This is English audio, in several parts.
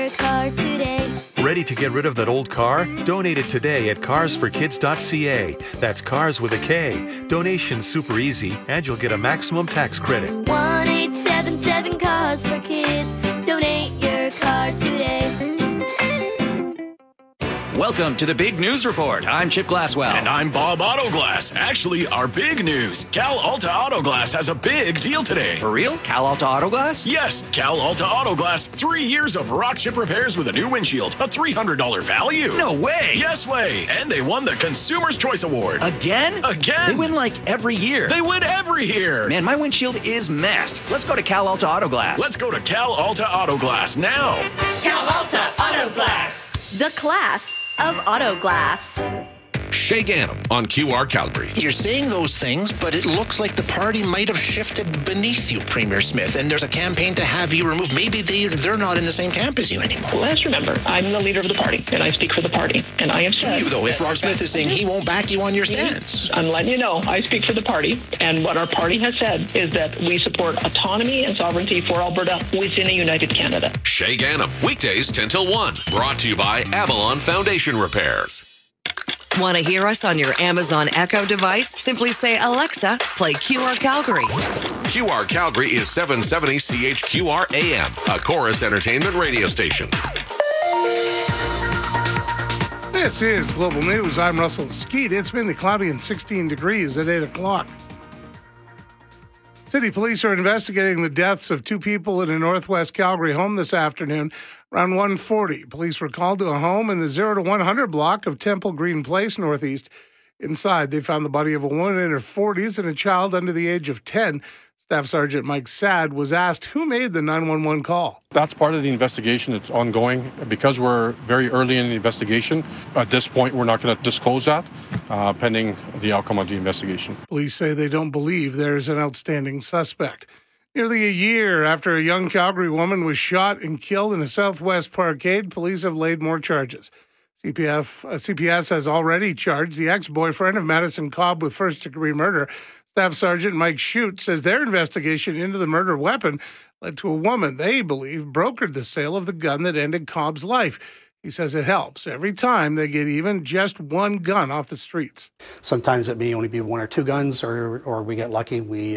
car today. Ready to get rid of that old car? Donate it today at carsforkids.ca. That's cars with a K. Donation's super easy, and you'll get a maximum tax credit. 1-877 Cars for Kids. Donate your car today. Welcome to the Big News Report. I'm Chip Glasswell. And I'm Bob Autoglass. Actually, our big news. Cal Alta Autoglass has a big deal today. For real? Cal Alta Autoglass? Yes, Cal Alta Autoglass. 3 years of rock chip repairs with a new windshield. A $300 value. No way. Yes way. And they won the Consumer's Choice Award. Again? Again. They win like every year. They win every year. Man, my windshield is messed. Let's go to Cal Alta Autoglass. Let's go to Cal Alta Autoglass now. Cal Alta Autoglass. The class of auto glass. Shay Ganem on QR Calgary. You're saying those things, but it looks like the party might have shifted beneath you, Premier Smith, and there's a campaign to have you removed. Maybe they're not in the same camp as you anymore. Well, let's remember, I'm the leader of the party, and I speak for the party, and I have said... You, though, if Rob Smith is saying he won't back you on your stance. I'm letting you know, I speak for the party, and what our party has said is that we support autonomy and sovereignty for Alberta within a united Canada. Shay Ganem, weekdays 10 till 1. Brought to you by Avalon Foundation Repairs. Want to hear us on your Amazon Echo device? Simply say, Alexa, play QR Calgary. QR Calgary is 770 CHQR AM, a Chorus Entertainment radio station. This is Global News. I'm Russell Skeet. It's been cloudy and 16 degrees at 8 o'clock. City police are investigating the deaths of 2 people in a northwest Calgary home this afternoon. Around 1:40, police were called to a home in the 0 to 100 block of Temple Green Place, northeast. Inside, they found the body of a woman in her 40s and a child under the age of 10. Staff Sergeant Mike Sad was asked who made the 911 call. That's part of the investigation. It's ongoing. Because we're very early in the investigation, at this point, we're not going to disclose that, pending the outcome of the investigation. Police say they don't believe there is an outstanding suspect. Nearly a year after a young Calgary woman was shot and killed in a Southwest Parkade, police have laid more charges. CPS has already charged the ex-boyfriend of Madison Cobb with first-degree murder. Staff Sergeant Mike Shute says their investigation into the murder weapon led to a woman they believe brokered the sale of the gun that ended Cobb's life. He says it helps every time they get even just one gun off the streets. Sometimes it may only be 1 or 2 guns, or we get lucky. We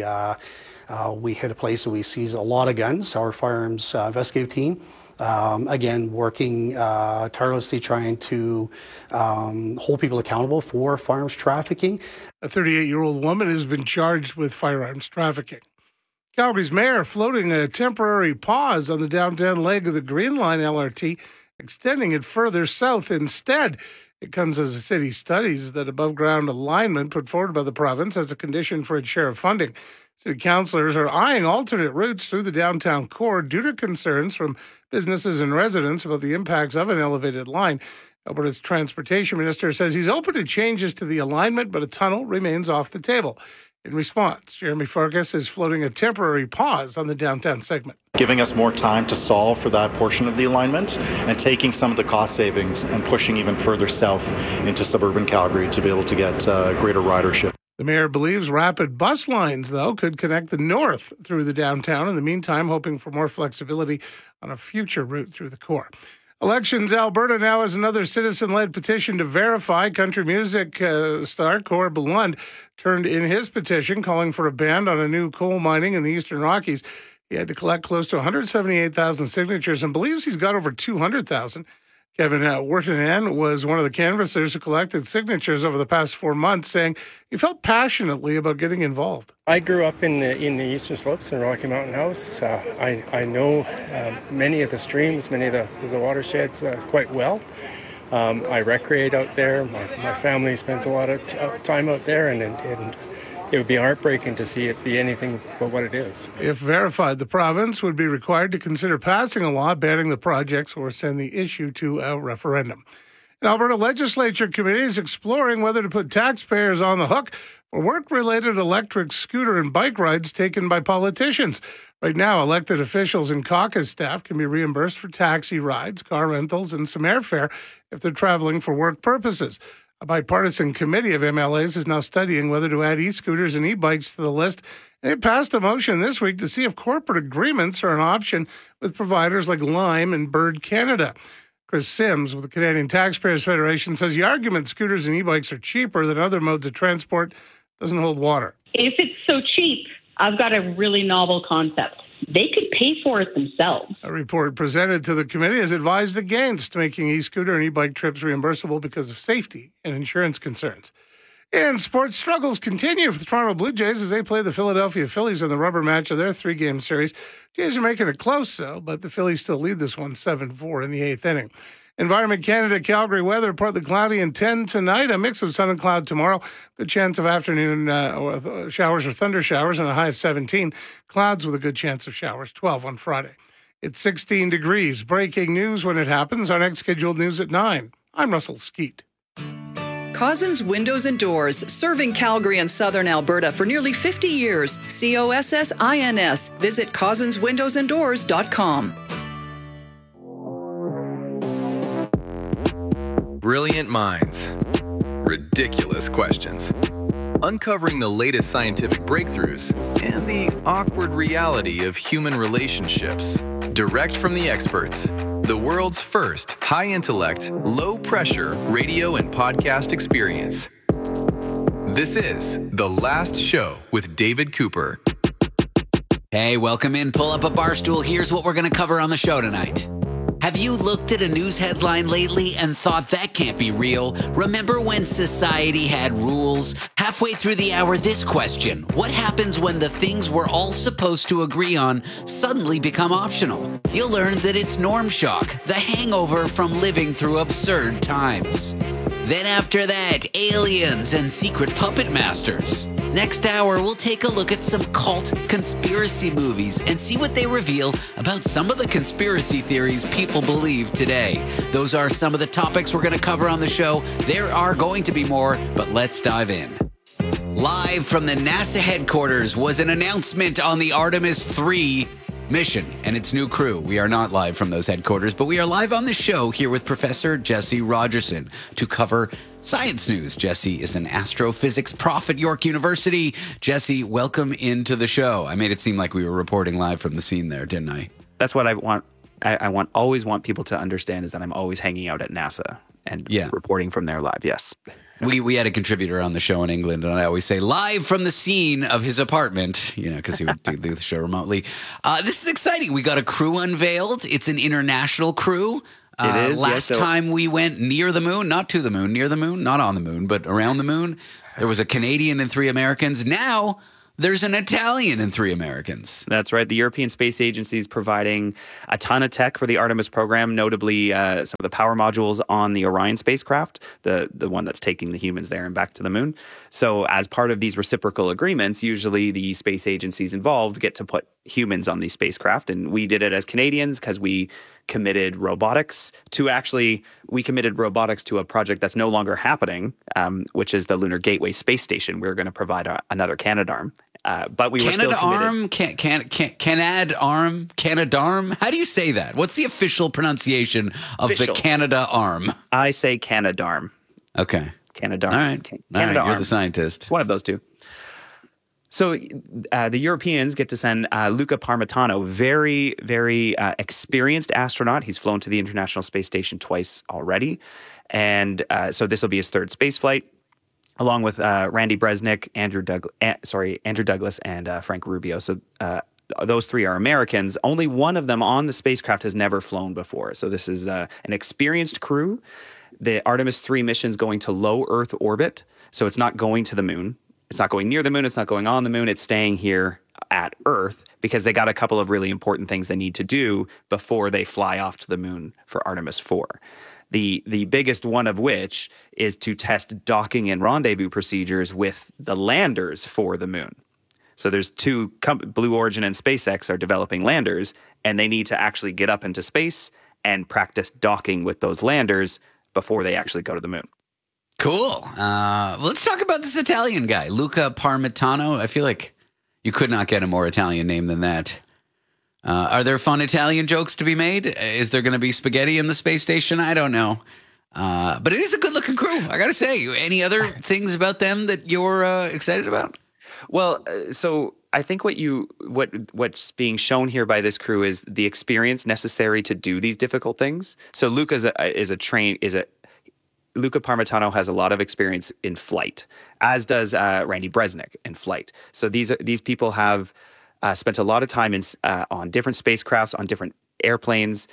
hit a place and we seize a lot of guns. Our firearms investigative team, again, working tirelessly trying to hold people accountable for firearms trafficking. A 38-year-old woman has been charged with firearms trafficking. Calgary's mayor floating a temporary pause on the downtown leg of the Green Line LRT, extending it further south instead. It comes as the city studies that above-ground alignment put forward by the province as a condition for its share of funding. City councillors are eyeing alternate routes through the downtown core due to concerns from businesses and residents about the impacts of an elevated line. Alberta's transportation minister says he's open to changes to the alignment, but a tunnel remains off the table. In response, Jeremy Farkas is floating a temporary pause on the downtown segment. Giving us more time to solve for that portion of the alignment and taking some of the cost savings and pushing even further south into suburban Calgary to be able to get greater ridership. The mayor believes rapid bus lines, though, could connect the north through the downtown. In the meantime, hoping for more flexibility on a future route through the core. Elections Alberta now has another citizen-led petition to verify. Country music star Corb Lund turned in his petition calling for a ban on a new coal mining in the Eastern Rockies. He had to collect close to 178,000 signatures and believes he's got over 200,000. Kevin Wharton was one of the canvassers who collected signatures over the past 4 months, saying he felt passionately about getting involved. I grew up in the Eastern Slopes in Rocky Mountain House. I know many of the streams, many of the watersheds quite well. I recreate out there. My family spends a lot of time out there, and it would be heartbreaking to see it be anything but what it is. If verified, the province would be required to consider passing a law banning the projects or send the issue to a referendum. An Alberta Legislature committee is exploring whether to put taxpayers on the hook for work-related electric scooter and bike rides taken by politicians. Right now, elected officials and caucus staff can be reimbursed for taxi rides, car rentals, and some airfare if they're traveling for work purposes. A bipartisan committee of MLAs is now studying whether to add e-scooters and e-bikes to the list They passed a motion this week to see if corporate agreements are an option with providers like Lime and Bird Canada. Chris Sims with the Canadian Taxpayers Federation says the argument scooters and e-bikes are cheaper than other modes of transport doesn't hold water. If it's so cheap, I've got a really novel concept. They could pay for it themselves. A report presented to the committee has advised against making e-scooter and e-bike trips reimbursable because of safety and insurance concerns. And sports struggles continue for the Toronto Blue Jays as they play the Philadelphia Phillies in the rubber match of their 3-game series. Jays are making it close, though, but the Phillies still lead this one 7-4 in the 8th inning. Environment Canada, Calgary weather, partly cloudy and 10 tonight, a mix of sun and cloud tomorrow. Good chance of afternoon showers or thunder showers and a high of 17. Clouds with a good chance of showers, 12 on Friday. It's 16 degrees. Breaking news when it happens. Our next scheduled news at 9. I'm Russell Skeet. Cozzens Windows and Doors, serving Calgary and southern Alberta for nearly 50 years. COSSINS. Visit CozzensWindowsandDoors.com. Brilliant minds. Ridiculous questions. Uncovering the latest scientific breakthroughs and the awkward reality of human relationships. Direct from the experts. The world's first high-intellect, low-pressure radio and podcast experience. This is The Last Show with David Cooper. Hey, welcome in. Pull up a bar stool. Here's what we're going to cover on the show tonight. Have you looked at a news headline lately and thought that can't be real? Remember when society had rules? Halfway through the hour, this question: what happens when the things we're all supposed to agree on suddenly become optional? You'll learn that it's norm shock, the hangover from living through absurd times. Then after that, aliens and secret puppet masters. Next hour, we'll take a look at some cult conspiracy movies and see what they reveal about some of the conspiracy theories people believe today. Those are some of the topics we're going to cover on the show. There are going to be more, but let's dive in. Live from the NASA headquarters was an announcement on the Artemis 3 mission and its new crew. We are not live from those headquarters, but we are live on the show here with Professor Jesse Rogerson to cover science news. Jesse is an astrophysics prof at York University. Jesse, welcome into the show. I made it seem like we were reporting live from the scene there, didn't I? That's what I want. I always want people to understand is that I'm always hanging out at NASA and reporting from there live. Yes. We had a contributor on the show in England, and I always say live from the scene of his apartment, because he would do the show remotely. This is exciting. We got a crew unveiled. It's an international crew. It is. Last time we went near the moon, not to the moon, near the moon, not on the moon, but around the moon. There was a Canadian and 3 Americans. Now there's an Italian and 3 Americans. That's right. The European Space Agency is providing a ton of tech for the Artemis program, notably some of the power modules on the Orion spacecraft, the one that's taking the humans there and back to the moon. So as part of these reciprocal agreements, usually the space agencies involved get to put humans on these spacecraft. And we did it as Canadians because we committed robotics to a project that's no longer happening, which is the Lunar Gateway Space Station. We're going to provide another Canadarm. But we were still committed. Canadarm? How do you say that? What's the official pronunciation of the Canadarm? I say Canadarm. Okay. Canadarm. All right. Canadarm. You're the scientist. It's one of those two. So the Europeans get to send Luca Parmitano, very, very experienced astronaut. He's flown to the International Space Station twice already. And so this will be his 3rd space flight, along with Randy Bresnik, Andrew Douglas, and Frank Rubio. So those 3 are Americans. Only one of them on the spacecraft has never flown before. So this is an experienced crew. The Artemis 3 mission is going to low Earth orbit, so it's not going to the moon. It's not going near the moon. It's not going on the moon. It's staying here at Earth because they got a couple of really important things they need to do before they fly off to the moon for Artemis 4. The biggest one of which is to test docking and rendezvous procedures with the landers for the moon. So there's 2, Blue Origin and SpaceX are developing landers, and they need to actually get up into space and practice docking with those landers before they actually go to the moon. Cool. Let's talk about this Italian guy, Luca Parmitano. I feel like you could not get a more Italian name than that. Are there fun Italian jokes to be made? Is there going to be spaghetti in the space station? I don't know. But it is a good-looking crew, I got to say. Any other things about them that you're excited about? Well, so I think what's being shown here by this crew is the experience necessary to do these difficult things. So Luca Parmitano has a lot of experience in flight, as does Randy Bresnik in flight. So these people have spent a lot of time on different spacecrafts, on different airplanes,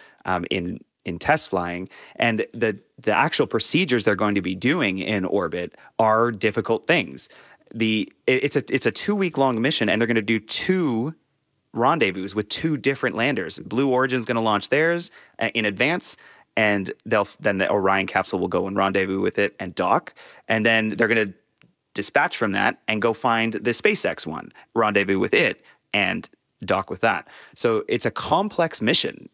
in test flying, and the actual procedures they're going to be doing in orbit are difficult things. It's a 2-week-long mission, and they're going to do 2 rendezvous with 2 different landers. Blue Origin's going to launch theirs in advance, and then the Orion capsule will go and rendezvous with it and dock, and then they're going to dispatch from that and go find the SpaceX one, rendezvous with it, and dock with that. So it's a complex mission.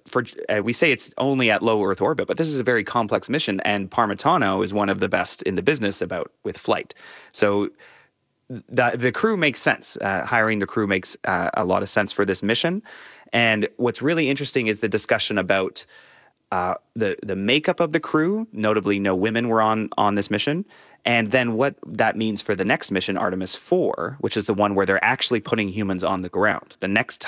We say it's only at low Earth orbit, but this is a very complex mission, and Parmitano is one of the best in the business with flight. So the crew makes sense. Hiring the crew makes a lot of sense for this mission. And what's really interesting is the discussion about the makeup of the crew. Notably, no women were on this mission. And then what that means for the next mission, Artemis 4, which is the one where they're actually putting humans on the ground. The next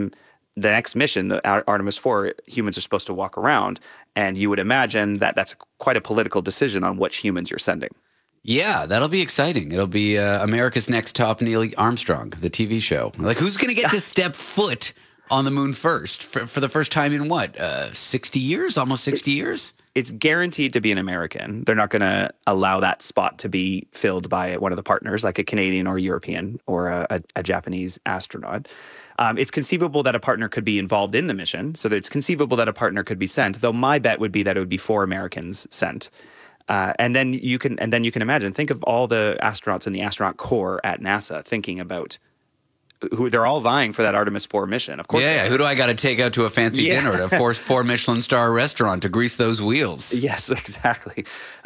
mission, the Artemis 4, humans are supposed to walk around. And you would imagine that that's quite a political decision on which humans you're sending. Yeah, that'll be exciting. It'll be America's Next Top Neil Armstrong, the TV show. Like, who's going to get to step foot on the moon first for the first time in 60 years, almost 60 years? It's guaranteed to be an American. They're not going to allow that spot to be filled by one of the partners, like a Canadian or European or a Japanese astronaut. It's conceivable that a partner could be involved in the mission, so that it's conceivable that a partner could be sent, though my bet would be that it would be 4 Americans sent. And then you can imagine, think of all the astronauts in the astronaut corps at NASA thinking about who they're all vying for that Artemis 4 mission. Of course. Yeah. Who do I got to take out to a fancy dinner at a 4 Michelin star restaurant to grease those wheels? Yes, exactly.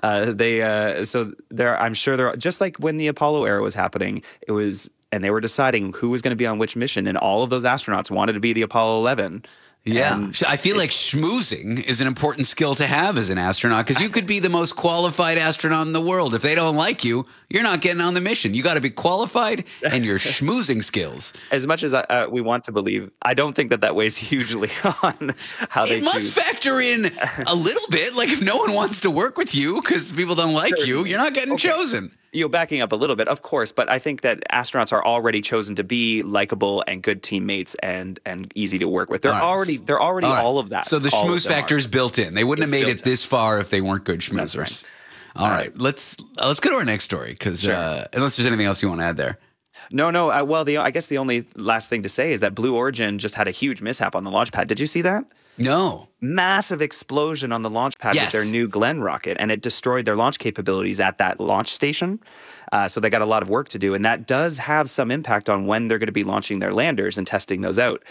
I'm sure they're just like when the Apollo era was happening, and they were deciding who was going to be on which mission, and all of those astronauts wanted to be the Apollo 11. Yeah. I feel like schmoozing is an important skill to have as an astronaut, because you could be the most qualified astronaut in the world. If they don't like you, you're not getting on the mission. You got to be qualified and your schmoozing skills. As much as we want to believe, I don't think that weighs hugely on how they choose. It must factor in a little bit. Like, if no one wants to work with you because people don't like you, you're not getting chosen. Backing up a little bit, of course, but I think that astronauts are already chosen to be likable and good teammates and easy to work with. They're already all of that. So the schmooze factor is built in. They wouldn't have made it this far if they weren't good schmoozers. Right. All right, let's go to our next story, because unless there's anything else you want to add there. No. I guess the only last thing to say is that Blue Origin just had a huge mishap on the launch pad. Did you see that? No. Massive explosion on the launch pad with their new Glenn rocket, and it destroyed their launch capabilities at that launch station. So they got a lot of work to do, and that does have some impact on when they're going to be launching their landers and testing those out.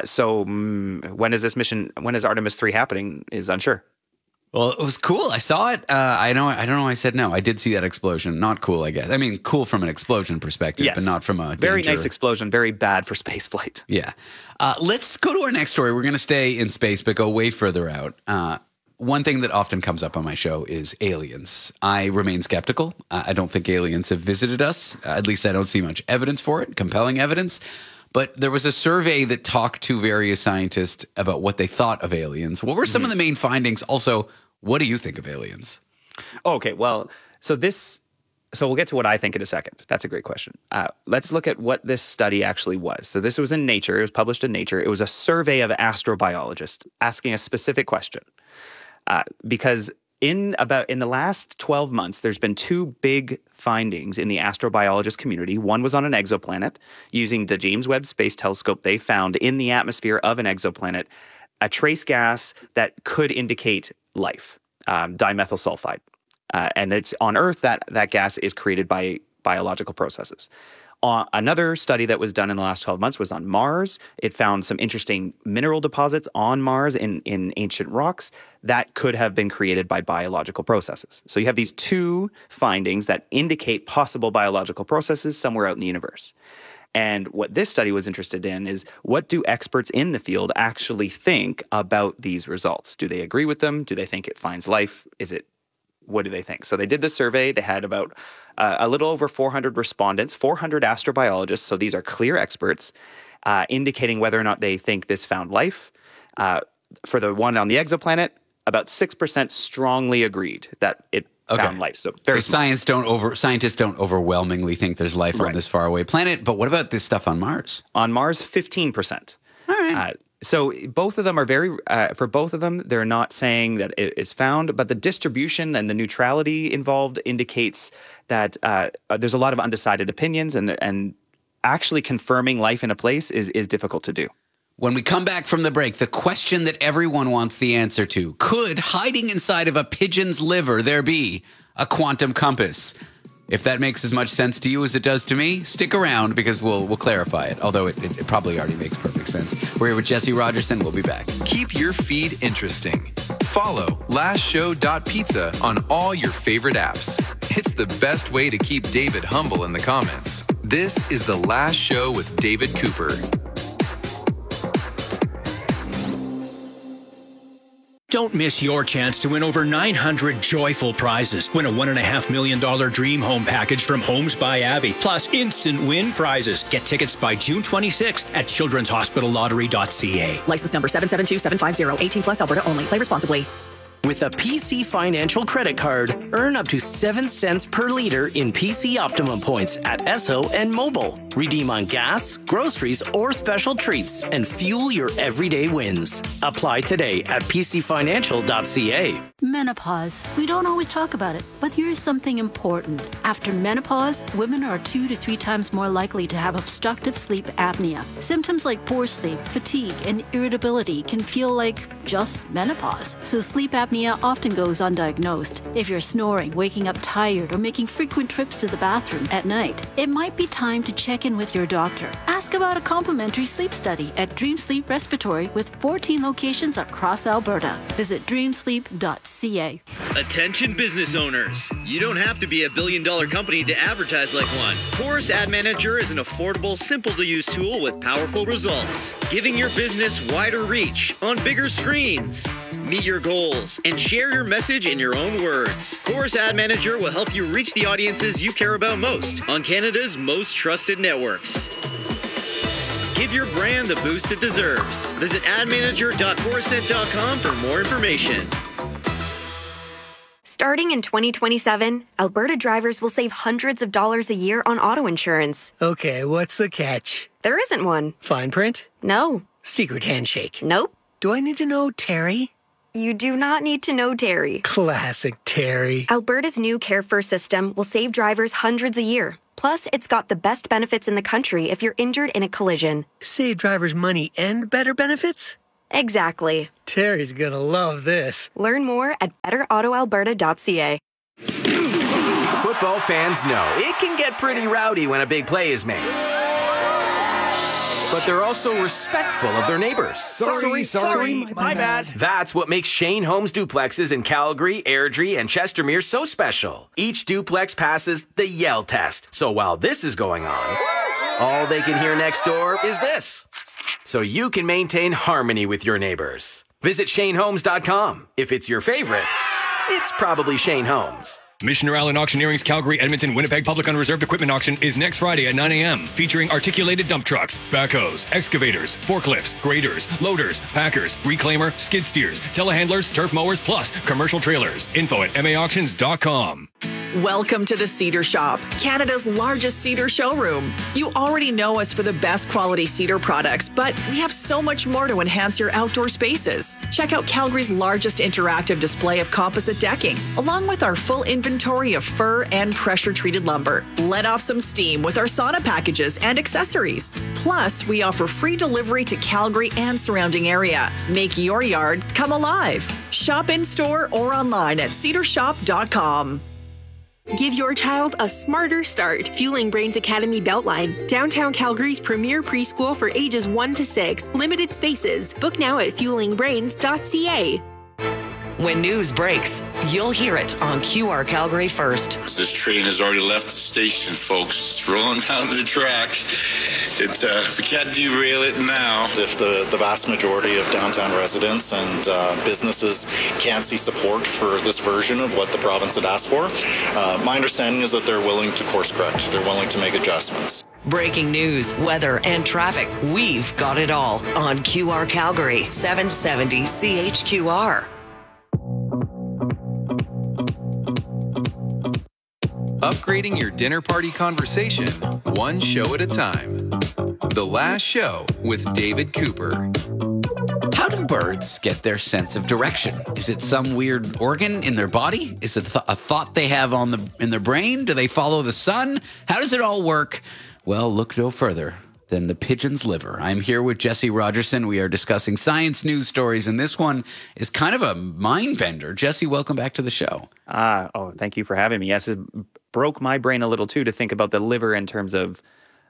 When is Artemis 3 happening is unsure. Well, it was cool. I saw it. I don't know. I said no. I did see that explosion. Not cool, I guess. I mean, cool from an explosion perspective, but not from a very nice explosion. Very bad for spaceflight. Yeah. Let's go to our next story. We're going to stay in space, but go way further out. One thing that often comes up on my show is aliens. I remain skeptical. I don't think aliens have visited us. At least I don't see much evidence for it, compelling evidence. But there was a survey that talked to various scientists about what they thought of aliens. What were some of the main findings? Also, what do you think of aliens? Okay, well, so we'll get to what I think in a second. That's a great question. Let's look at what this study actually was. So this was in Nature. It was published in Nature. It was a survey of astrobiologists asking a specific question. Because in the last 12 months, there's been 2 big findings in the astrobiologist community. One was on an exoplanet. Using the James Webb Space Telescope, they found in the atmosphere of an exoplanet a trace gas that could indicate life, dimethyl sulfide. And it's on Earth that gas is created by biological processes. Another study that was done in the last 12 months was on Mars. It found some interesting mineral deposits on Mars in ancient rocks that could have been created by biological processes. So you have these 2 findings that indicate possible biological processes somewhere out in the universe. And what this study was interested in is, what do experts in the field actually think about these results? Do they agree with them? Do they think it finds life? what do they think? So they did the survey. They had about a little over 400 respondents, 400 astrobiologists. So these are clear experts indicating whether or not they think this found life. For the one on the exoplanet, about 6% strongly agreed that it found life. So scientists don't overwhelmingly think there's life on this faraway planet. But what about this stuff on Mars? On Mars, 15%. All right. So both of them are for both of them, they're not saying that it is found, but the distribution and the neutrality involved indicates that there's a lot of undecided opinions, and actually confirming life in a place is difficult to do. When we come back from the break, the question that everyone wants the answer to: could hiding inside of a pigeon's liver there be a quantum compass? If that makes as much sense to you as it does to me, stick around because we'll clarify it, although it probably already makes perfect sense. We're here with Jesse Rogerson. We'll be back. Keep your feed interesting. Follow lastshow.pizza on all your favorite apps. It's the best way to keep David humble in the comments. This is The Last Show with David Cooper. Don't miss your chance to win over 900 joyful prizes. Win a $1.5 million dream home package from Homes by Avi, plus instant win prizes. Get tickets by June 26th at childrenshospitallottery.ca. License number 772750, 18 plus Alberta only. Play responsibly. With a PC Financial credit card, earn up to 7 cents per liter in PC Optimum points at Esso and Mobile. Redeem on gas, groceries, or special treats and fuel your everyday wins. Apply today at pcfinancial.ca. Menopause. We don't always talk about it, but here's something important. After menopause, women are 2 to 3 times more likely to have obstructive sleep apnea. Symptoms like poor sleep, fatigue, and irritability can feel like just menopause. So sleep apnea often goes undiagnosed. If you're snoring, waking up tired, or making frequent trips to the bathroom at night, it might be time to check in with your doctor. Ask about a complimentary sleep study at Dream Sleep Respiratory with 14 locations across Alberta. Visit dreamsleep.ca. Attention business owners. You don't have to be a billion-dollar company to advertise like one. Chorus Ad Manager is an affordable, simple-to-use tool with powerful results, giving your business wider reach on bigger screens. Meet your goals and share your message in your own words. Chorus Ad Manager will help you reach the audiences you care about most on Canada's most trusted networks. Give your brand the boost it deserves. Visit admanager.coruscent.com for more information. Starting in 2027, Alberta drivers will save hundreds of dollars a year on auto insurance. Okay, what's the catch? There isn't one. Fine print? No. Secret handshake? Nope. Do I need to know Terry? You do not need to know Terry. Classic Terry. Alberta's new Care First system will save drivers hundreds a year. Plus, it's got the best benefits in the country if you're injured in a collision. Save drivers money and better benefits? Exactly. Terry's gonna love this. Learn more at betterautoalberta.ca. Football fans know it can get pretty rowdy when a big play is made. But they're also respectful of their neighbors. Sorry, my bad. That's what makes Shane Homes duplexes in Calgary, Airdrie, and Chestermere so special. Each duplex passes the Yell test. So while this is going on, all they can hear next door is this. So you can maintain harmony with your neighbors. Visit ShaneHomes.com. If it's your favorite, it's probably Shane Homes. Missioner Allen Auctioneering's Calgary, Edmonton, Winnipeg Public Unreserved Equipment Auction is next Friday at 9 a.m. featuring articulated dump trucks, backhoes, excavators, forklifts, graders, loaders, packers, reclaimer, skid steers, telehandlers, turf mowers, plus commercial trailers. Info at maauctions.com. Welcome to the Cedar Shop, Canada's largest cedar showroom. You already know us for the best quality cedar products, but we have so much more to enhance your outdoor spaces. Check out Calgary's largest interactive display of composite decking, along with our full inventory of fir and pressure-treated lumber. Let off some steam with our sauna packages and accessories. Plus, we offer free delivery to Calgary and surrounding area. Make your yard come alive. Shop in-store or online at cedarshop.com. Give your child a smarter start. Fueling Brains Academy Beltline, downtown Calgary's premier preschool for ages 1 to 6. Limited spaces. Book now at fuelingbrains.ca. When news breaks, you'll hear it on QR Calgary first. This train has already left the station, folks. It's rolling down the track. We can't derail it now. If the vast majority of downtown residents and businesses can't see support for this version of what the province had asked for, my understanding is that they're willing to course correct. They're willing to make adjustments. Breaking news, weather, and traffic. We've got it all on QR Calgary, 770 CHQR. Upgrading your dinner party conversation, one show at a time. The Last Show with David Cooper. How do birds get their sense of direction? Is it some weird organ in their body? Is it a thought they have in their brain? Do they follow the sun? How does it all work? Well, look no further than the pigeon's liver. I'm here with Jesse Rogerson. We are discussing science news stories, and this one is kind of a mind bender. Jesse, welcome back to the show. Thank you for having me. Yes, it broke my brain a little too to think about the liver in terms of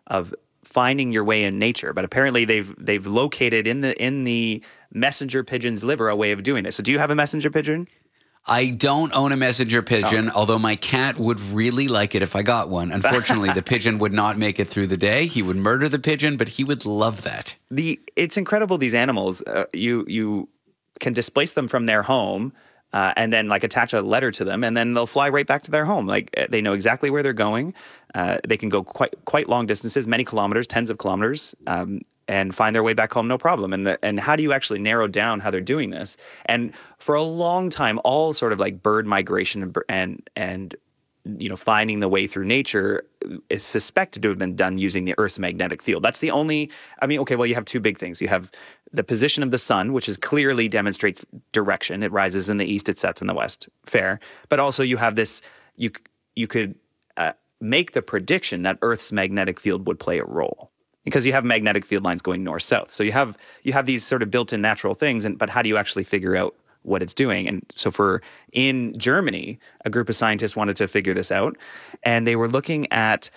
finding your way in nature. But apparently they've located in the messenger pigeon's liver a way of doing it. So do you have a messenger pigeon? I don't own a messenger pigeon, although my cat would really like it if I got one. Unfortunately, the pigeon would not make it through the day. He would murder the pigeon, but he would love that. It's incredible, these animals. You can displace them from their home and then attach a letter to them, and then they'll fly right back to their home. They know exactly where they're going. They can go quite long distances, many kilometers, tens of kilometers, and find their way back home, no problem. And how do you actually narrow down how they're doing this? And for a long time, all sort of bird migration and finding the way through nature is suspected to have been done using the Earth's magnetic field. That's the only. You have two big things. You have the position of the sun, which clearly demonstrates direction. It rises in the east, it sets in the west. Fair. But also you have this. You could make the prediction that Earth's magnetic field would play a role, because you have magnetic field lines going north-south. So you have these sort of built-in natural things, but how do you actually figure out what it's doing? And so in Germany, a group of scientists wanted to figure this out, and they were looking at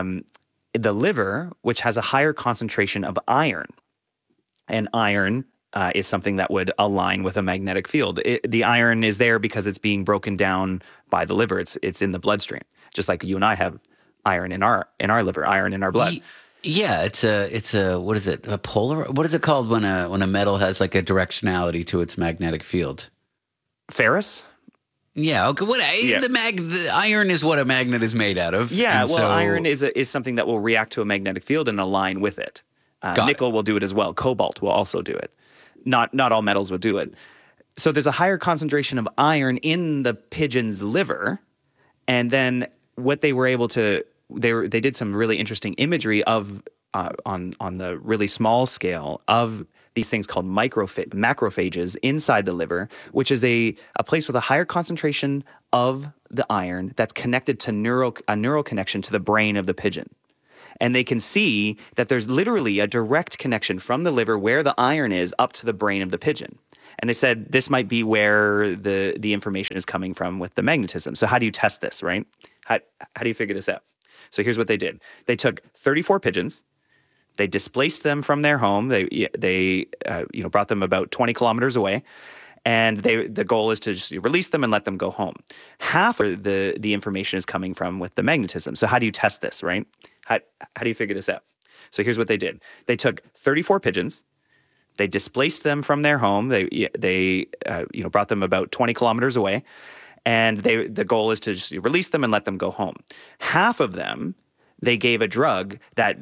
the liver, which has a higher concentration of iron. And iron is something that would align with a magnetic field. The iron is there because it's being broken down by the liver. It's in the bloodstream, just like you and I have iron in our liver, iron in our blood. Yeah, it's a what is it? A polar? What is it called when a metal has a directionality to its magnetic field? Ferrous? Yeah. Okay. The iron is what a magnet is made out of. Yeah. Iron is something that will react to a magnetic field and align with it. Nickel will do it as well. Cobalt will also do it. Not all metals will do it. So there's a higher concentration of iron in the pigeon's liver, and then what they were able to. They did some really interesting imagery of on the really small scale of these things called macrophages inside the liver, which is a place with a higher concentration of the iron that's connected to a neural connection to the brain of the pigeon. And they can see that there's literally a direct connection from the liver where the iron is up to the brain of the pigeon. And they said this might be where the information is coming from with the magnetism. So how do you test this, right? How do you figure this out? So here's what they did. They took 34 pigeons. They displaced them from their home. They brought them about 20 kilometers away. And the goal is to just release them and let them go home. Half of the information is coming from with the magnetism. So how do you test this, right? How do you figure this out? So here's what they did. They took 34 pigeons. They displaced them from their home. They brought them about 20 kilometers away. And the goal is to just release them and let them go home. Half of them, they gave a drug that